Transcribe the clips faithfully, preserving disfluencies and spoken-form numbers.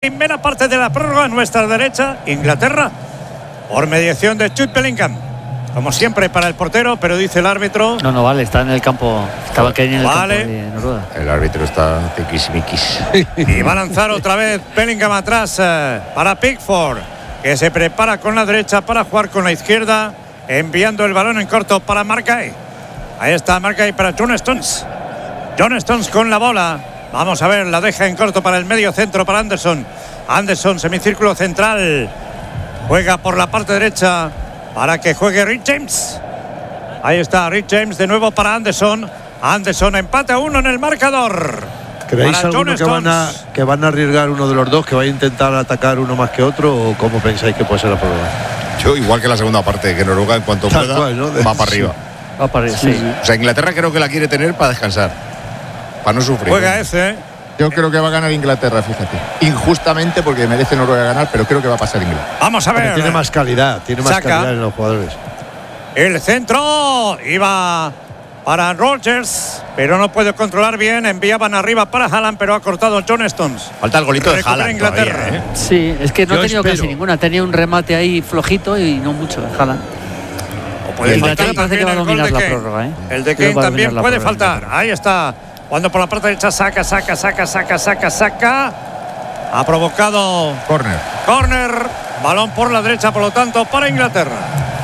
Primera parte de la prórroga, en nuestra derecha, Inglaterra, por mediación de Jude Bellingham. Como siempre para el portero, pero dice el árbitro. No, no vale, está en el campo. Estaba que en el vale. campo de Noruega. El árbitro está tiquismiquis. Y va a lanzar otra vez Bellingham atrás eh, para Pickford, que se prepara con la derecha para jugar con la izquierda, enviando el balón en corto para Markay. Ahí está Markay para John Stones. John Stones con la bola. Vamos a ver, la deja en corto para el medio centro para Anderson. Anderson, semicírculo central. Juega por la parte derecha para que juegue Rhys James. Ahí está Rhys James de nuevo para Anderson. Anderson empate a uno en el marcador. ¿Creéis para alguno que van, a, que van a arriesgar uno de los dos, que va a intentar atacar uno más que otro, o cómo pensáis que puede ser la prueba? Yo igual que la segunda parte, que Noruega en cuanto Tal pueda cual, ¿no? va para arriba. Va para arriba, sí. O sea, Inglaterra creo que la quiere tener para descansar, para no sufrir. Juega ese. Yo creo que va a ganar Inglaterra, fíjate. Injustamente, porque merece Noruega ganar, pero creo que va a pasar Inglaterra. Vamos a ver. Pero tiene más calidad, tiene más Saca. calidad en los jugadores. El centro iba para Rodgers, pero no puede controlar bien. Enviaban arriba para Haaland, pero ha cortado John Stones. Falta el golito de Recupera Haaland Inglaterra. todavía, ¿eh? Sí, es que no Yo ha tenido espero. casi ninguna. Tenía un remate ahí flojito y no mucho, Haaland. O puede El faltar Inglaterra parece que también va a el gol dominar de la Kane. prórroga, ¿eh? El de Creo Kane que va a también dominar la puede prórroga, faltar. Inglaterra. Ahí está. Cuando por la parte derecha saca, saca, saca, saca, saca, saca. Ha provocado Corner. córner. Balón por la derecha, por lo tanto, para Inglaterra.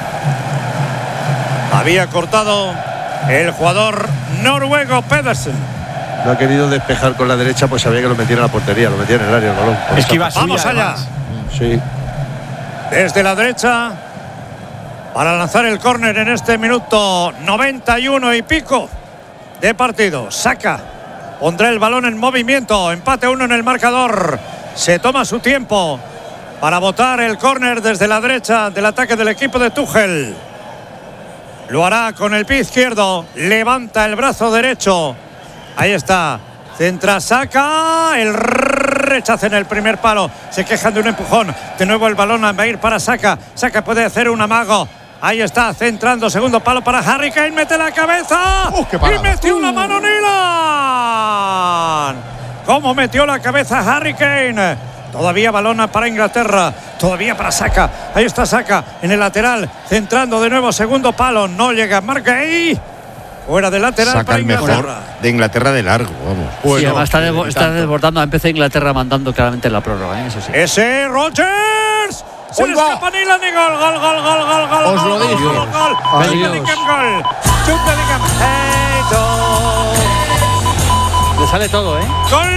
Había cortado el jugador noruego Pedersen. No ha querido despejar con la derecha, pues sabía que lo metía en la portería, lo metía en el área el balón. Por Es esa que iba parte. Vamos suya, allá. además. Sí. Desde la derecha para lanzar el córner en este minuto noventa y uno y pico de partido. Saca, pondrá el balón en movimiento. Empate a uno en el marcador. Se toma su tiempo para botar el córner desde la derecha del ataque del equipo de Tuchel. Lo hará con el pie izquierdo. Levanta el brazo derecho. Ahí está. Centra, saca. El rechazo en el primer palo. Se quejan de un empujón. De nuevo el balón va a ir para Saka. Saka puede hacer un amago. Ahí está, centrando. Segundo palo para Harry Kane. Mete la cabeza. Uh, qué y parada. metió la mano Nilan. ¿Cómo metió la cabeza Harry Kane? Todavía balón para Inglaterra. Todavía para Saka. Ahí está Saka en el lateral. Centrando de nuevo. Segundo palo. No llega. Markay. Fuera del lateral Saca para el mejor Inglaterra. de Inglaterra de largo, vamos. Sí, además está, sí, desbo- está tanto. desbordando. Ha empezado Inglaterra mandando claramente en la prórroga, ¿eh? Eso sí. Ese Rodgers. Se le ¡Uy, va! escapa Nilan y gol, gol, gol, gol, gol, gol. Os lo gol, dije. Gol, gol, gol. Adiós. Jude Bellingham, gol. Jude Bellingham. Hecho. Le sale todo, ¿eh? ¡Gol!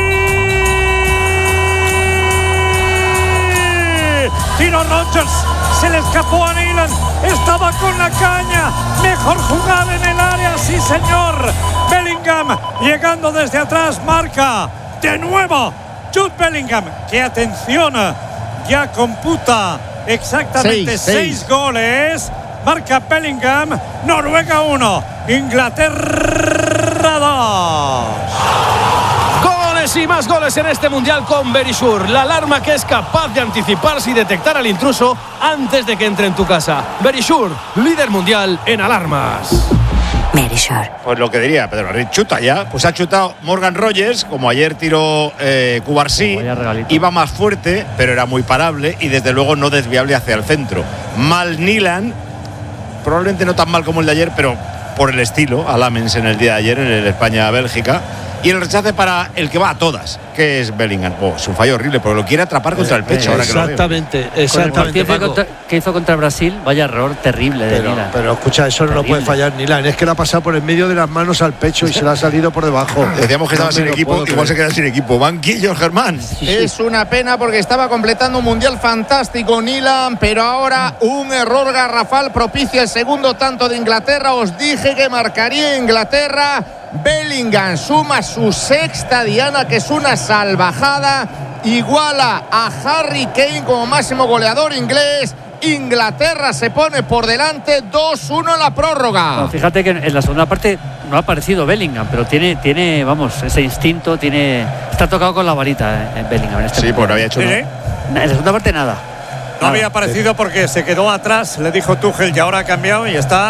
Tiro Rodgers. Se le escapó a Nilan. Estaba con la caña. Mejor jugada en el área. Sí, señor. Bellingham llegando desde atrás. Marca de nuevo Jude Bellingham. Que atención. Ya computa exactamente Seis, seis, seis. goles. Marca Bellingham. Noruega uno. Inglaterra dos. Goles y más goles en este mundial con Verisure, la alarma que es capaz de anticiparse y detectar al intruso antes de que entre en tu casa. Verisure, líder mundial en alarmas. Verisure. Pues lo que diría Pedro Henry, chuta ya. Pues ha chutado Morgan Rogers, como ayer tiró eh, Cubarsí. Vaya regalito. Iba más fuerte, pero era muy parable y desde luego no desviable hacia el centro. Mal Nilan, probablemente no tan mal como el de ayer, pero por el estilo, a Lamens en el día de ayer, en el España-Bélgica. Y el rechace para el que va a todas, que es Bellingham. Oh, es un fallo horrible, pero lo quiere atrapar contra el pecho. ahora que lo veo. Exactamente, Con el exactamente. partido que, Paco. contra- que hizo contra Brasil, vaya error terrible de Pero, Nilan. pero escucha, eso no lo puede Terrible. fallar Nilan. Es que le ha pasado por el medio de las manos al pecho y se le ha salido por debajo. Decíamos que No estaba me sin lo equipo, puedo igual se creer. queda sin equipo. Banquillo, Germán. Es una pena porque estaba completando un mundial fantástico Nilan, pero ahora un error garrafal propicia el segundo tanto de Inglaterra. Os dije que marcaría Inglaterra. Bellingham suma su sexta diana, que es una salvajada. Iguala a Harry Kane como máximo goleador inglés. Inglaterra se pone por delante dos uno en la prórroga. No, fíjate que en la segunda parte no ha aparecido Bellingham, pero tiene, tiene, vamos, ese instinto, tiene, está tocado con la varita eh, en Bellingham. En este Sí, momento. pues no había hecho Sí, nada. sí. En la segunda parte nada. No Nada. había aparecido porque se quedó atrás. Le dijo Tuchel y ahora ha cambiado y está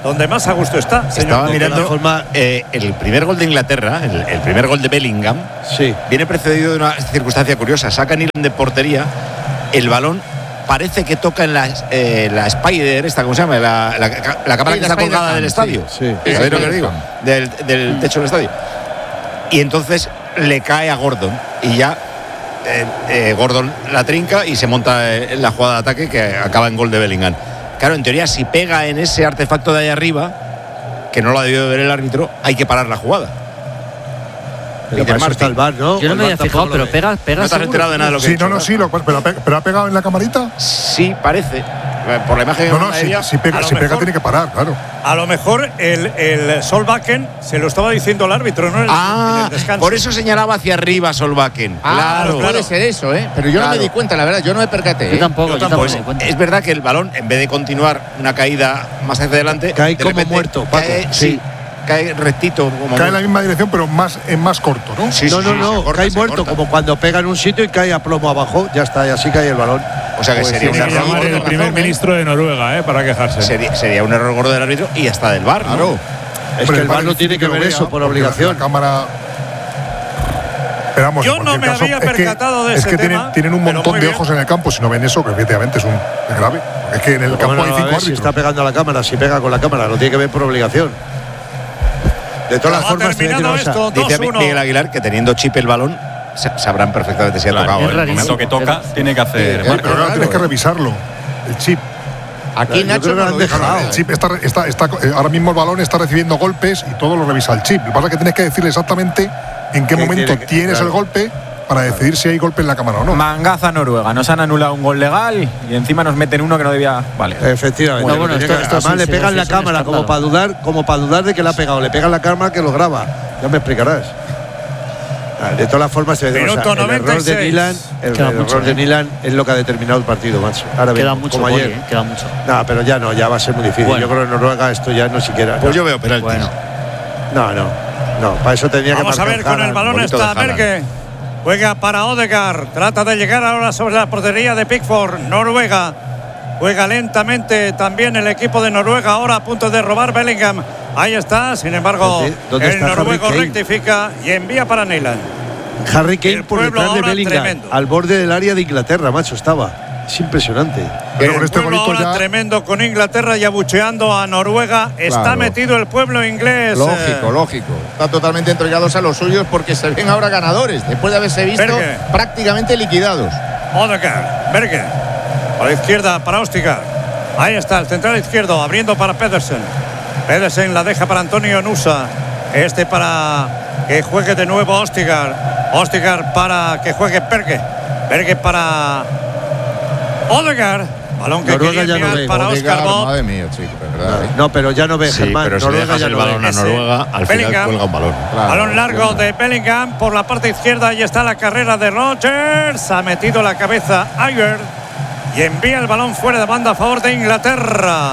donde más a gusto está, señor. Estaba Coque. mirando forma- eh, el primer gol de Inglaterra, el, el primer gol de Bellingham, Sí. viene precedido de una circunstancia curiosa. Saca Nilan de portería, el balón parece que toca en la, eh, la Spider, esta, ¿cómo se llama? La, la, la cámara Sí, que la está colgada Spider-Cam, del estadio. sí. Sí, ¿Sabéis lo que sí, os digo? sí. Del, del techo del estadio. Y entonces le cae a Gordon y ya eh, eh, Gordon la trinca y se monta en la jugada de ataque que acaba en gol de Bellingham. Claro, en teoría, si pega en ese artefacto de ahí arriba, que no lo ha debido de ver el árbitro, hay que parar la jugada. Pero Peter para eso está el Martin. V A R, ¿no? Yo no El me V A había R tampoco fijado, lo pero ve. pega, pega ¿No te has seguro. enterado de nada de lo que he Sí, dicho, no, no, ¿verdad? sí, lo, pero, pe- pero ha pegado en la camarita. Sí, parece. Eh, Por la imagen No, no, si, aérea, si pega, a lo si pega mejor- tiene que parar, claro. A lo mejor el, el Solbakken se lo estaba diciendo el árbitro, ¿no? En el- en Ah, el descanso. por eso señalaba hacia arriba Solbakken. Ah, claro. puede ser eso, ¿eh? Pero yo no Claro. me di cuenta, la verdad, yo no me percaté. Yo ¿eh? tampoco, yo tampoco Pues me di cuenta. es verdad que el balón, en vez de continuar una caída más hacia adelante, Cae de como repente muerto, Paco. cae- Sí. sí, cae rectito. Como Cae en la muerto. misma dirección, pero más, en más corto, ¿no? Sí, No, sí, no, sí, no, se corta, cae se muerto, corta. como cuando pega en un sitio y cae a plomo abajo, ya está, y así cae el balón. O sea que Pues sería un tiene que error llamar gordo. el primer ministro de Noruega, ¿eh? Para quejarse. Sería, sería un error gordo del árbitro y hasta del V A R. ¿no? Claro. Es Hombre, que el V A R no dice tiene que lo ver vea, eso por porque obligación. La cámara. Pero vamos, Yo en no cualquier me caso, había es que- percatado de es ese que tema, tienen, tienen un pero montón muy de bien. ojos en el campo. Si no ven eso, que efectivamente es, un, es grave. Es que en el campo Bueno, hay a cinco ver si árbitros. está pegando a la cámara, si pega con la cámara, lo tiene que ver por obligación. De todas las Ha formas, te voy a decir terminado una cosa. esto, Dice dos uno. Miguel Aguilar que teniendo chip el balón, sa- sabrán perfectamente si ha Claro, tocado. es ¿eh? en el momento rarísimo. que toca, tiene que hacer Sí, marca. Pero claro, tienes que Claro, eh. revisarlo. El chip. Aquí Yo Nacho creo que nos lo lo han dijo. dejado. El chip está, está, está, eh, ahora mismo el balón está recibiendo golpes y todo lo revisa el chip. Lo que pasa es que tienes que decirle exactamente en qué Que momento tiene que- tienes claro. el golpe para decidir si hay golpe en la cámara o no. Mangaza Noruega. Nos han anulado un gol legal y encima nos meten uno que no debía. Vale. Efectivamente. No, bueno, Tenía esto- que- esto además sí, le sí, pegan sí, la es un cámara como escándalo. para dudar, como para dudar de que le ha pegado. Le pegan la cámara que lo graba. Ya me explicarás. Ah, De todas las formas, te voy a decir, Minuto o sea, el error noventa y de seis. Nilan, el, Queda el mucho, error de ¿eh? Nilan es lo que ha determinado el partido, macho. Ahora bien, Queda mucho, como Poli, ayer. ¿eh? Queda mucho. No, pero ya no, ya va a ser muy difícil. Bueno. Yo creo que en Noruega esto ya no siquiera. Pues no. yo veo penaltis. Bueno. No, no. No, para eso tenía Vamos que a marcar ver, con el Haaland. balón bonito está de Haaland. Berge. Juega para Odegaard. Trata de llegar ahora sobre la portería de Pickford. Noruega. Juega lentamente también el equipo de Noruega. Ahora a punto de robar Bellingham. Ahí está. Sin embargo, ¿Dónde- dónde el está Harry noruego Kane? rectifica y envía para Nyland. Harry Kane El por pueblo detrás de ahora Bellingham, tremendo. al borde del área de Inglaterra, macho, estaba. Es impresionante. Pero el con este pueblo golito ahora ya. tremendo con Inglaterra y abucheando a Noruega. Está Claro. metido el pueblo inglés. Lógico, eh, lógico. Están totalmente entregados a los suyos porque se ven ahora ganadores, después de haberse visto Berge. prácticamente liquidados. Odegaard, Berge. A la izquierda para Ostigar. Ahí está el central izquierdo abriendo para Pedersen. Pedersen la deja para Antonio Nusa. Este para que juegue de nuevo Ostigar. Ostigar para que juegue Berge. Berge para Odegaard. Balón que Noruega quería ya no enviar ve. para Oscar Odegaard, Bob. madre mía, chico, de verdad. ¿eh? No, pero ya no ve, Sí, Germán. pero si le Noruega dejas ya el no balón ve. a Ese. Noruega, al final Bellingham. cuelga un balón. Claro, Balón largo entiendo. de Bellingham por la parte izquierda. Ahí está la carrera de Rodgers. Ha metido la cabeza Ayer y envía el balón fuera de banda a favor de Inglaterra.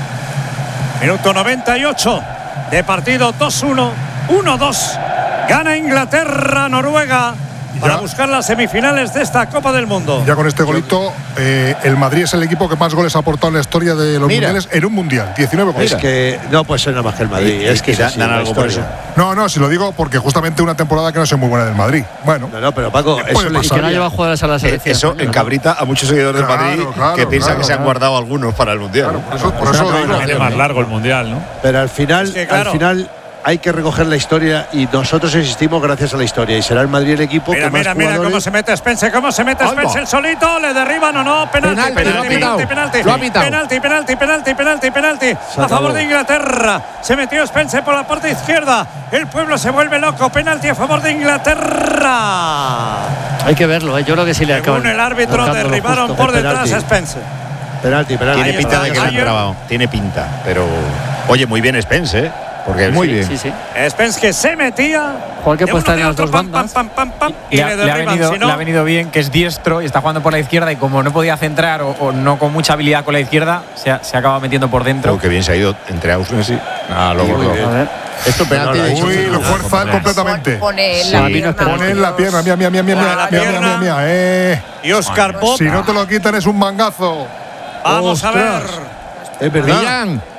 Minuto noventa y ocho de partido. Dos uno, uno dos. Gana Inglaterra, Noruega para Ya. buscar las semifinales de esta Copa del Mundo. Ya con este golito, eh, el Madrid es el equipo que más goles ha aportado en la historia de los Mira. mundiales en un mundial. diecinueve goles. Es que no puede ser nada más que el Madrid. Y- es que y es da- así, dan la algo por historia. No, no, si lo digo porque justamente una temporada que no sé muy buena del Madrid. Bueno, No, no, pero Paco, Puede eso le Y que no pasar. lleva jugadores a la Eh, selección. Eso española, ¿no? encabrita a muchos seguidores Claro, del Madrid claro, que piensan claro, que se han claro. guardado algunos para el mundial. claro, por eso, por eso no, digo. no, Tiene más largo el mundial, ¿no? Pero al final, Es que, claro. al final hay que recoger la historia y nosotros existimos gracias a la historia y será el Madrid el equipo Mira, que más mira, mira jugadores. cómo se mete Spence, cómo se mete Ahí Spence va. el solito, le derriban o no, penalti, Penalti, penalti, lo ha penalti, pitado. penalti, Lo ha pitado. penalti, penalti, penalti, penalti, penalti, a favor acabó. de Inglaterra, se metió Spence por la parte izquierda, el pueblo se vuelve loco, penalti a favor de Inglaterra. Hay que verlo, ¿eh? Yo creo que sí le acaban. Según el árbitro marcándolo derribaron justo. por Es detrás a penalti. Spence. Penalti, penalti. Tiene Ahí pinta está, de que le han Ayer. grabado. Tiene pinta, pero. Oye, muy bien Spence, ¿eh? Porque Muy sí, bien. Sí, sí. Spence que se metía. Jugador que de puede estar uno, en de las dos otro, pam, bandas. pam, pam, pam, pam, y Le ha, le le ha derriban, venido, si no- le ha venido bien que es diestro y está jugando por la izquierda y como no podía centrar o, o no con mucha habilidad con la izquierda, se, ha- se acaba metiendo por dentro. Oh, qué bien se ha ido entre Ausnes y. Ah, lo Muy gordo. bien. A ver. Esto penalti de Uy, lo fuerza él completamente. Pone Sí. la Para mí no es pierna. Pone en la pierna, mía, mía, mía, mía, Pone mía, la mía, mía, pierna. mía, mía, eh. Y Oscar Bob, Si no te lo quitan es un mangazo. vamos a Ostras. ver. Es verdad. Millán,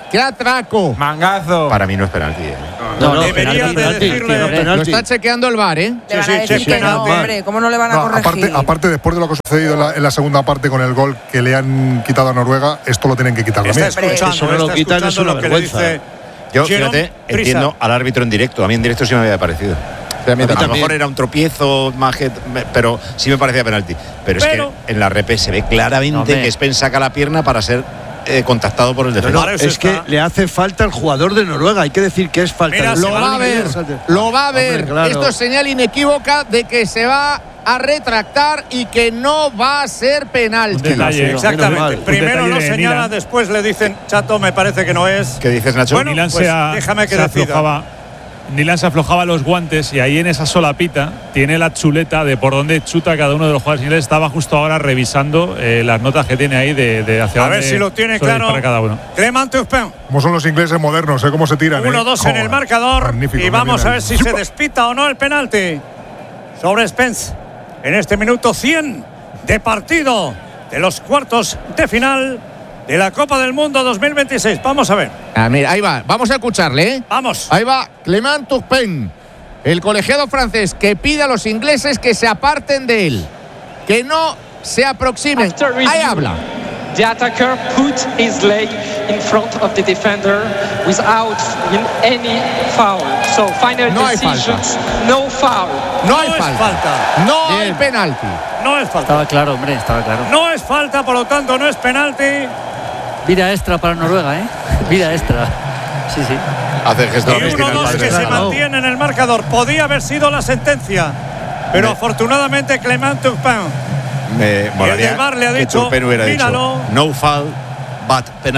¡Qué atraco! Mangazo. Para mí no es penalti. ¿eh? No, no, debería penalti, de penalti, decirle- hombre. Lo está chequeando el V A R, ¿eh? Le van Sí, a sí, decir sí, que no, penalti. hombre. ¿Cómo no le van a No, corregir? aparte, aparte, después de lo que ha sucedido en la, en la segunda parte con el gol que le han quitado a Noruega, esto lo tienen que quitar Está también. escuchando, Eso no lo está quitan, escuchando es una lo que le vergüenza. dice Yo, Jerome fíjate, Prisa. entiendo al árbitro en directo. A mí en directo sí me había parecido. a mí A lo también. mejor era un tropiezo, más que- pero sí me parecía penalti. Pero, Pero- es que en la repe se ve claramente Hombre. que Spence saca la pierna para ser eh, contactado por el No, defensor. no, Para eso es que está. le hace falta el jugador de Noruega. Hay que decir que es falta. Mira, de se Lo va a ver, lo va a ver. Hombre, claro. Esto es señal inequívoca de que se va a retractar y que no va a ser Un penalti. detalle. menos Exactamente. mal. Primero Un lo detalle de señala, Nilan. después le dicen, Chato, me parece que no es. ¿Qué dices, Nacho? Bueno, Nilan pues se, a- déjame que se decida. aflojaba. Nilan se aflojaba los guantes y ahí en esa solapita tiene la chuleta de por dónde chuta cada uno de los jugadores ingleses. Estaba justo ahora revisando eh, las notas que tiene ahí de, de hacia A dónde ver si lo tiene suele claro. disparar cada uno. Clement Turpin. Como son los ingleses modernos, ¿eh? Cómo se tiran. uno ¿eh? dos en el Joder, marcador. magnífico, Y vamos también a ver el- si se despita o no el penalti sobre Spence en este minuto cien de partido de los cuartos de final de la Copa del Mundo dos mil veintiséis. Vamos a ver. Ah, mira, ahí va. Vamos a escucharle, ¿eh? Vamos. Ahí va Clement Turpin, el colegiado francés que pide a los ingleses que se aparten de él, que no se aproximen. After review, Ahí habla. The attacker put his leg in front of the defender without in any foul. So final No hay decisions, no foul. No hay es falta. falta. No hay Bien. penalti. No es falta. Estaba claro, hombre, estaba claro. No es falta, por lo tanto, no es penalti. Vida extra para Noruega, ¿eh? Vida extra. Sí, sí. Hace el gesto de Y la piscina uno el dos padre. que se Claro. mantiene en el marcador. Podía haber sido la sentencia. Pero Me- afortunadamente Clement Turpin. Me molaría del V A R le ha que dicho, Turpin hubiera míralo. dicho no foul, but penalty.